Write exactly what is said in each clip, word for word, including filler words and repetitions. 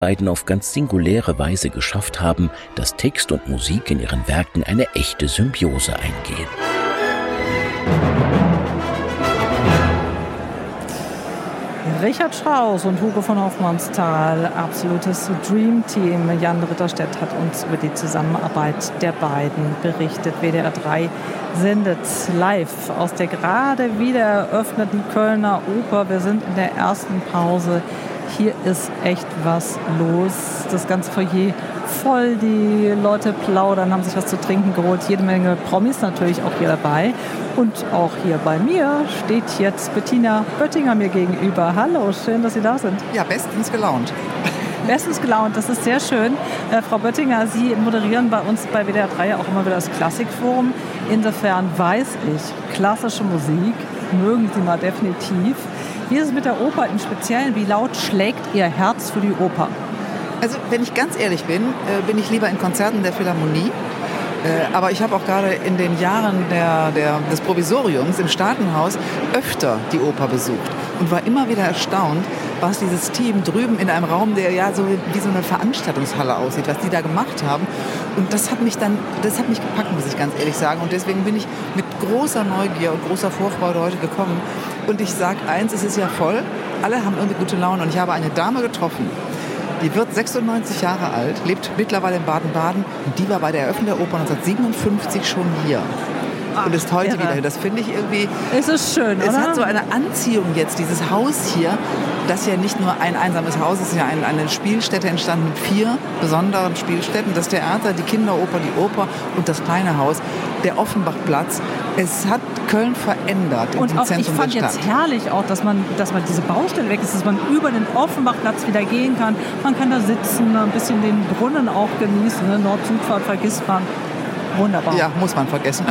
beiden auf ganz singuläre Weise geschafft haben, dass Text und Musik in ihren Werken eine echte Symbiose eingehen. Richard Strauss und Hugo von Hofmannsthal, absolutes Dream-Team. Jan Ritterstedt hat uns über die Zusammenarbeit der beiden berichtet. W D R drei sendet live aus der gerade wieder eröffneten Kölner Oper. Wir sind in der ersten Pause. Hier ist echt was los. Das ganze Foyer voll, die Leute plaudern, haben sich was zu trinken geholt. Jede Menge Promis natürlich auch hier dabei. Und auch hier bei mir steht jetzt Bettina Böttinger mir gegenüber. Hallo, schön, dass Sie da sind. Ja, bestens gelaunt. Bestens gelaunt, das ist sehr schön. Äh, Frau Böttinger, Sie moderieren bei uns bei W D R drei auch immer wieder das Klassikforum. Insofern weiß ich, klassische Musik mögen Sie mal definitiv. Wie ist es mit der Oper im Speziellen? Wie laut schlägt Ihr Herz für die Oper? Also, wenn ich ganz ehrlich bin, äh, bin ich lieber in Konzerten der Philharmonie. Äh, aber ich habe auch gerade in den Jahren der, der, des Provisoriums im Staatenhaus öfter die Oper besucht und war immer wieder erstaunt, was dieses Team drüben in einem Raum, der ja so wie so eine Veranstaltungshalle aussieht, was die da gemacht haben. Und das hat mich dann, das hat mich gepackt, muss ich ganz ehrlich sagen. Und deswegen bin ich mit großer Neugier und großer Vorfreude heute gekommen. Und ich sage eins, es ist ja voll, alle haben irgendwie gute Laune. Und ich habe eine Dame getroffen, die wird sechsundneunzig Jahre alt, lebt mittlerweile in Baden-Baden und die war bei der Eröffnung der Oper neunzehnhundertsiebenundfünfzig schon hier. Ach, und ist heute irre. Wieder hier. Das finde ich irgendwie... Es ist schön, Es oder? hat so eine Anziehung jetzt, dieses Haus hier, das ja nicht nur ein einsames Haus ist, ja ein, eine Spielstätte entstanden mit vier besonderen Spielstätten. Das Theater, die Kinderoper, die Oper und das kleine Haus, der Offenbachplatz. Es hat Köln verändert und im auch, Zentrum ich fand der Stadt. jetzt herrlich auch, dass man, dass man diese Baustelle weg ist, dass man über den Offenbachplatz wieder gehen kann. Man kann da sitzen, ein bisschen den Brunnen auch genießen. Ne? Nord-Süd-Fahrt vergisst man. Wunderbar. Ja, muss man vergessen.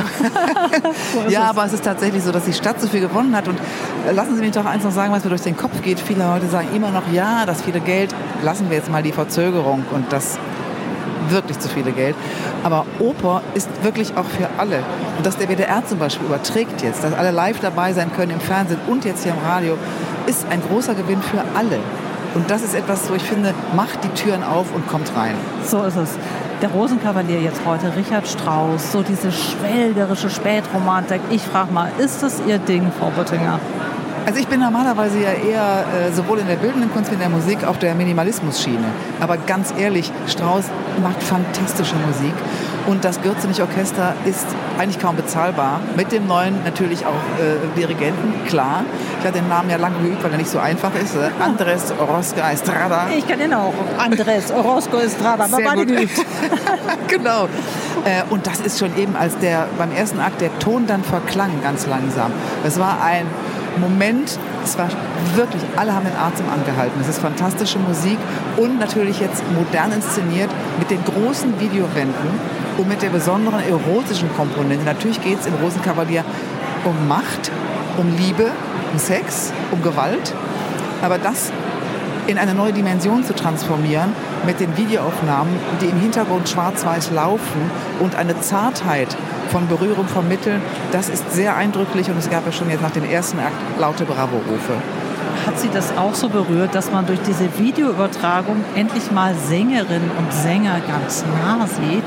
so ja, es. aber es ist tatsächlich so, dass die Stadt so viel gewonnen hat. Und lassen Sie mich doch eins noch sagen, was mir durch den Kopf geht. Viele Leute sagen immer noch, ja, das viele Geld, lassen wir jetzt mal die Verzögerung und das wirklich zu viele Geld. Aber Oper ist wirklich auch für alle. Und dass der W D R zum Beispiel überträgt jetzt, dass alle live dabei sein können im Fernsehen und jetzt hier im Radio, ist ein großer Gewinn für alle. Und das ist etwas, wo ich finde, macht die Türen auf und kommt rein. So ist es. Der Rosenkavalier jetzt heute, Richard Strauss, so diese schwelgerische Spätromantik. Ich frage mal, ist das Ihr Ding, Frau Böttinger? Also ich bin normalerweise ja eher äh, sowohl in der bildenden Kunst wie in der Musik auf der Minimalismus-Schiene. Aber ganz ehrlich, Strauss macht fantastische Musik. Und das Gürzenich-Orchester ist eigentlich kaum bezahlbar. Mit dem neuen natürlich auch äh, Dirigenten, klar. Ich hatte den Namen ja lange geübt, weil er nicht so einfach ist. Äh, Andrés Orozco Estrada. Ich kann ihn auch. Andrés Orozco Estrada. Aber war geübt. Genau. Äh, und das ist schon eben, als der beim ersten Akt der Ton dann verklang, ganz langsam. Das war ein Moment, es war wirklich, alle haben den Atem angehalten. Es ist fantastische Musik und natürlich jetzt modern inszeniert mit den großen Videowänden und mit der besonderen erotischen Komponente. Natürlich geht es im Rosenkavalier um Macht, um Liebe, um Sex, um Gewalt. Aber das in eine neue Dimension zu transformieren mit den Videoaufnahmen, die im Hintergrund schwarz-weiß laufen und eine Zartheit von Berührung vermitteln, das ist sehr eindrücklich und es gab ja schon jetzt nach dem ersten Akt laute Bravo-Rufe. Hat Sie das auch so berührt, dass man durch diese Videoübertragung endlich mal Sängerinnen und Sänger ganz nah sieht?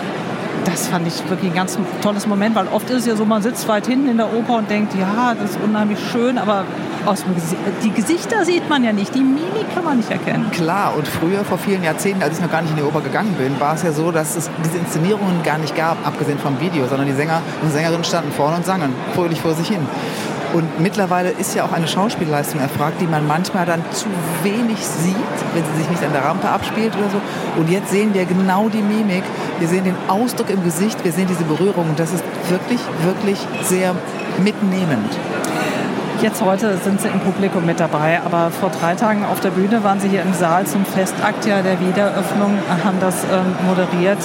Das fand ich wirklich ein ganz tolles Moment, weil oft ist es ja so, man sitzt weit hinten in der Oper und denkt, ja, das ist unheimlich schön, aber aus dem Gesi- die Gesichter sieht man ja nicht, die Mimik kann man nicht erkennen. Klar, und früher, vor vielen Jahrzehnten, als ich noch gar nicht in die Oper gegangen bin, war es ja so, dass es diese Inszenierungen gar nicht gab, abgesehen vom Video, sondern die Sänger und Sängerinnen standen vorne und sangen fröhlich vor sich hin. Und mittlerweile ist ja auch eine Schauspielleistung erfragt, die man manchmal dann zu wenig sieht, wenn sie sich nicht an der Rampe abspielt oder so. Und jetzt sehen wir genau die Mimik, wir sehen den Ausdruck im Gesicht, wir sehen diese Berührung. Und das ist wirklich, wirklich sehr mitnehmend. Jetzt heute sind Sie im Publikum mit dabei, aber vor drei Tagen auf der Bühne waren Sie hier im Saal zum Festakt ja der Wiedereröffnung, haben das ähm, moderiert.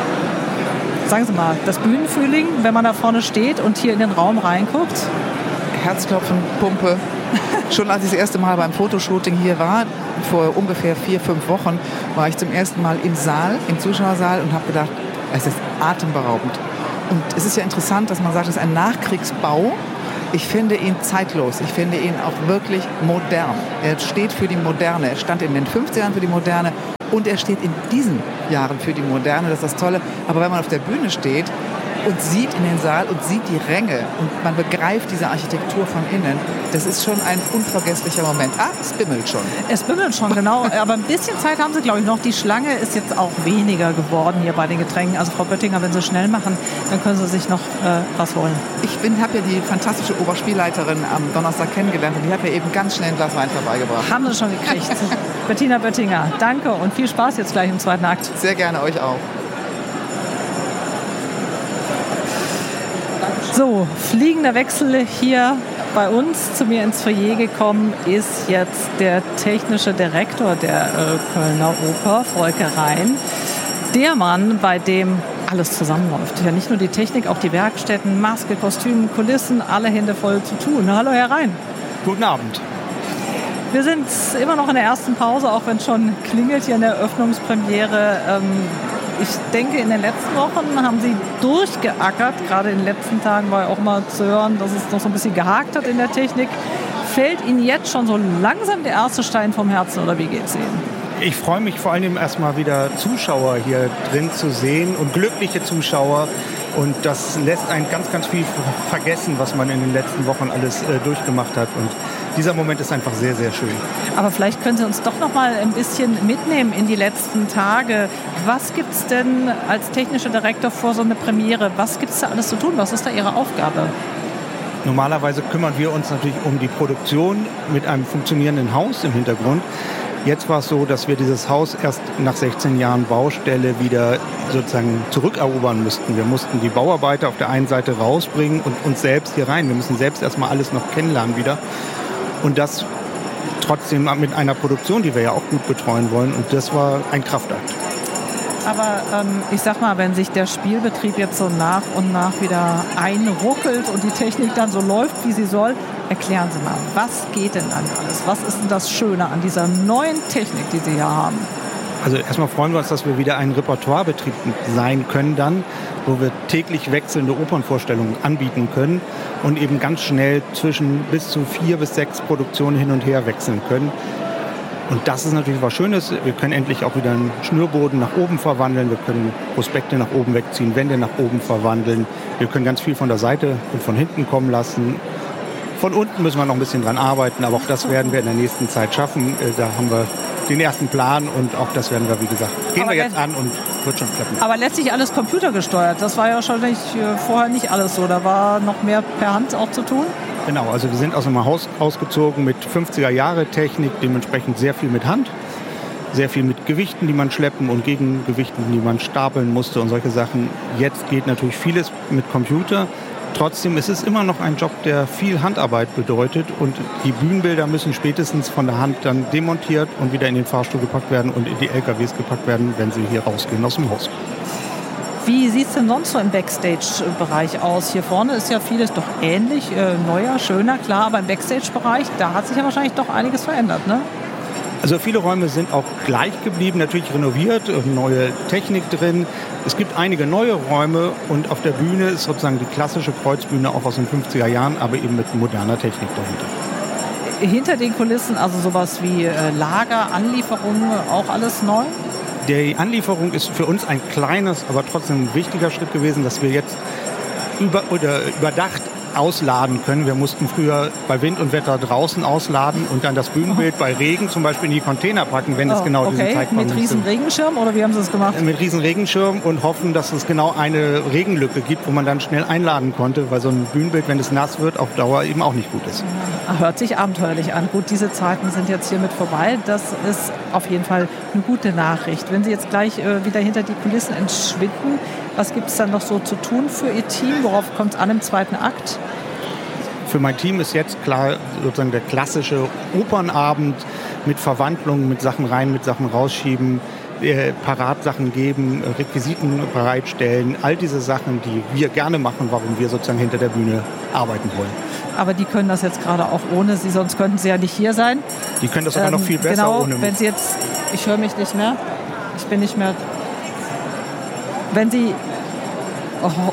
Sagen Sie mal, das Bühnenfeeling, wenn man da vorne steht und hier in den Raum reinguckt? Herzklopfen, Pumpe. Schon als ich das erste Mal beim Fotoshooting hier war, vor ungefähr vier, fünf Wochen, war ich zum ersten Mal im Saal, im Zuschauersaal und habe gedacht, es ist atemberaubend. Und es ist ja interessant, dass man sagt, es ist ein Nachkriegsbau, Ich finde ihn zeitlos. Ich finde ihn auch wirklich modern. Er steht für die Moderne. Er stand in den fünfzigern für die Moderne und er steht in diesen Jahren für die Moderne. Das ist das Tolle. Aber wenn man auf der Bühne steht und sieht in den Saal und sieht die Ränge und man begreift diese Architektur von innen, das ist schon ein unvergesslicher Moment. Ah, es bimmelt schon. Es bimmelt schon, genau. Aber ein bisschen Zeit haben Sie, glaube ich, noch. Die Schlange ist jetzt auch weniger geworden hier bei den Getränken. Also Frau Böttinger, wenn Sie schnell machen, dann können Sie sich noch äh, was holen. Ich habe ja die fantastische Oberspielleiterin am Donnerstag kennengelernt und die hat mir eben ganz schnell ein Glas Wein vorbeigebracht. Haben Sie schon gekriegt. Bettina Böttinger, danke und viel Spaß jetzt gleich im zweiten Akt. Sehr gerne, euch auch. So, fliegender Wechsel hier bei uns. Zu mir ins Foyer gekommen ist jetzt der technische Direktor der äh, Kölner Oper, Volker Rhein. Der Mann, bei dem alles zusammenläuft. Ja, nicht nur die Technik, auch die Werkstätten, Maske, Kostüm, Kulissen, alle Hände voll zu tun. Hallo, Herr Rhein. Guten Abend. Wir sind immer noch in der ersten Pause, auch wenn es schon klingelt hier in der Eröffnungspremiere. Ähm, Ich denke, in den letzten Wochen haben Sie durchgeackert. Gerade in den letzten Tagen war ja auch mal zu hören, dass es noch so ein bisschen gehakt hat in der Technik. Fällt Ihnen jetzt schon so langsam der erste Stein vom Herzen oder wie geht's Ihnen? Ich freue mich vor allem erstmal wieder Zuschauer hier drin zu sehen und glückliche Zuschauer. Und das lässt einen ganz, ganz viel vergessen, was man in den letzten Wochen alles äh, durchgemacht hat. Und dieser Moment ist einfach sehr, sehr schön. Aber vielleicht können Sie uns doch noch mal ein bisschen mitnehmen in die letzten Tage. Was gibt es denn als technischer Direktor vor so einer Premiere? Was gibt es da alles zu tun? Was ist da Ihre Aufgabe? Normalerweise kümmern wir uns natürlich um die Produktion mit einem funktionierenden Haus im Hintergrund. Jetzt war es so, dass wir dieses Haus erst nach sechzehn Jahren Baustelle wieder sozusagen zurückerobern mussten. Wir mussten die Bauarbeiter auf der einen Seite rausbringen und uns selbst hier rein. Wir müssen selbst erstmal alles noch kennenlernen wieder. Und das trotzdem mit einer Produktion, die wir ja auch gut betreuen wollen. Und das war ein Kraftakt. Aber ähm, ich sag mal, wenn sich der Spielbetrieb jetzt so nach und nach wieder einruckelt und die Technik dann so läuft, wie sie soll, erklären Sie mal, was geht denn an alles? Was ist denn das Schöne an dieser neuen Technik, die Sie hier haben? Also erstmal freuen wir uns, dass wir wieder ein Repertoirebetrieb sein können dann, wo wir täglich wechselnde Opernvorstellungen anbieten können und eben ganz schnell zwischen bis zu vier bis sechs Produktionen hin und her wechseln können. Und das ist natürlich was Schönes. Wir können endlich auch wieder einen Schnürboden nach oben verwandeln. Wir können Prospekte nach oben wegziehen, Wände nach oben verwandeln. Wir können ganz viel von der Seite und von hinten kommen lassen. Von unten müssen wir noch ein bisschen dran arbeiten, aber auch das werden wir in der nächsten Zeit schaffen. Da haben wir den ersten Plan und auch das werden wir, wie gesagt, gehen aber wir jetzt an und wird schon klappen. Aber letztlich alles computergesteuert. Das war ja schon nicht, vorher nicht alles so. Da war noch mehr per Hand auch zu tun. Genau, also wir sind aus einem Haus ausgezogen mit fünfziger-Jahre-Technik, dementsprechend sehr viel mit Hand, sehr viel mit Gewichten, die man schleppen und Gegengewichten, die man stapeln musste und solche Sachen. Jetzt geht natürlich vieles mit Computer. Trotzdem ist es immer noch ein Job, der viel Handarbeit bedeutet und die Bühnenbilder müssen spätestens von der Hand dann demontiert und wieder in den Fahrstuhl gepackt werden und in die L K Ws gepackt werden, wenn sie hier rausgehen aus dem Haus. Wie sieht es denn sonst so im Backstage-Bereich aus? Hier vorne ist ja vieles doch ähnlich, äh, neuer, schöner, klar, aber im Backstage-Bereich, da hat sich ja wahrscheinlich doch einiges verändert, ne? Also viele Räume sind auch gleich geblieben, natürlich renoviert, neue Technik drin. Es gibt einige neue Räume und auf der Bühne ist sozusagen die klassische Kreuzbühne auch aus den fünfziger Jahren, aber eben mit moderner Technik dahinter. Hinter den Kulissen, also sowas wie äh, Lager, Anlieferungen, auch alles neu? Die Anlieferung ist für uns ein kleines, aber trotzdem ein wichtiger Schritt gewesen, dass wir jetzt über, oder überdacht ausladen können. Wir mussten früher bei Wind und Wetter draußen ausladen und dann das Bühnenbild oh. bei Regen zum Beispiel in die Container packen, wenn es oh, genau okay. diesen Zeitraum ist. Mit riesen Regenschirm oder wie haben Sie das gemacht? Mit riesen Regenschirm und hoffen, dass es genau eine Regenlücke gibt, wo man dann schnell einladen konnte, weil so ein Bühnenbild, wenn es nass wird, auf Dauer eben auch nicht gut ist. Ja, hört sich abenteuerlich an. Gut, diese Zeiten sind jetzt hiermit vorbei. Das ist auf jeden Fall eine gute Nachricht. Wenn Sie jetzt gleich äh, wieder hinter die Kulissen entschwinden, was gibt es dann noch so zu tun für Ihr Team? Worauf kommt es an im zweiten Akt? Für mein Team ist jetzt klar sozusagen der klassische Opernabend mit Verwandlungen, mit Sachen rein, mit Sachen rausschieben, äh, Paratsachen geben, Requisiten bereitstellen. All diese Sachen, die wir gerne machen, warum wir sozusagen hinter der Bühne arbeiten wollen. Aber die können das jetzt gerade auch ohne Sie, sonst könnten Sie ja nicht hier sein. Die können das sogar ähm, noch viel besser genau, ohne mich. Wenn Sie jetzt, ich höre mich nicht mehr, ich bin nicht mehr, wenn Sie... Oh,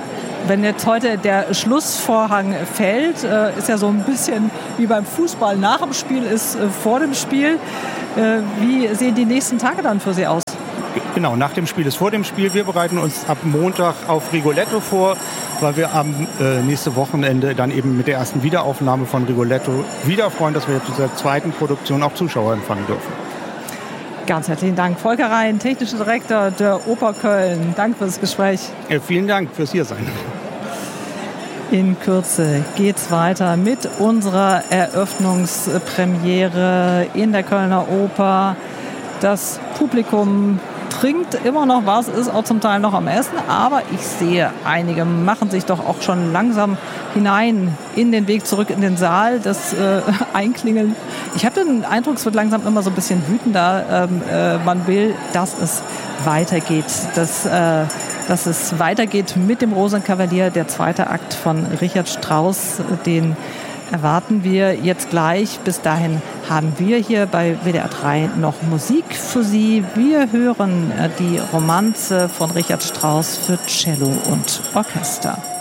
wenn jetzt heute der Schlussvorhang fällt, äh, ist ja so ein bisschen wie beim Fußball. Nach dem Spiel ist äh, vor dem Spiel. Äh, wie sehen die nächsten Tage dann für Sie aus? Genau, nach dem Spiel ist vor dem Spiel. Wir bereiten uns ab Montag auf Rigoletto vor, weil wir am äh, nächste Wochenende dann eben mit der ersten Wiederaufnahme von Rigoletto wieder freuen, dass wir jetzt zu der zweiten Produktion auch Zuschauer empfangen dürfen. Ganz herzlichen Dank. Volker Rhein, technischer Direktor der Oper Köln. Danke fürs Gespräch. Ja, vielen Dank fürs Hiersein. In Kürze geht's weiter mit unserer Eröffnungspremiere in der Kölner Oper. Das Publikum trinkt immer noch was, ist auch zum Teil noch am Essen, aber ich sehe, einige machen sich doch auch schon langsam hinein in den Weg zurück in den Saal, das äh, Einklingeln. Ich habe den Eindruck, es wird langsam immer so ein bisschen wütender. Ähm, äh, man will, dass es weitergeht, dass, äh, dass es weitergeht mit dem Rosenkavalier, der zweite Akt von Richard Strauss, den erwarten wir jetzt gleich. Bis dahin haben wir hier bei W D R drei noch Musik für Sie. Wir hören die Romanze von Richard Strauss für Cello und Orchester.